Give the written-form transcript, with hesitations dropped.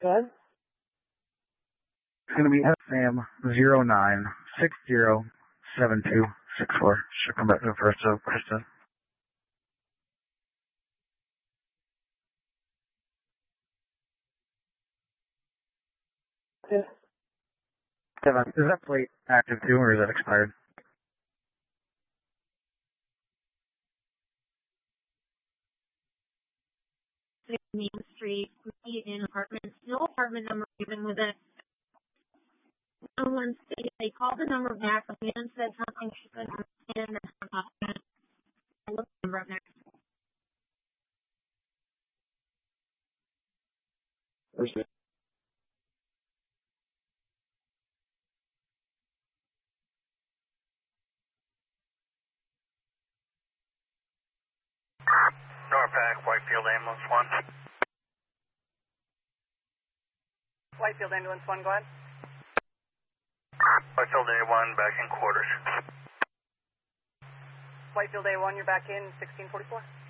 Go ahead. It's going to be SAM 09607264. Should come back to the first of Kristen. Yeah. Kevin, is that plate active too, or is that expired? Main Street, in apartments. No apartment number given with it. No one stated. They called the number back. The man said something she couldn't understand. I looked the number up next. Appreciate it. Norpac, Whitefield Ambulance 1. Whitefield Ambulance 1, go ahead. Whitefield A1, back in quarters. Whitefield A1, you're back in 1644.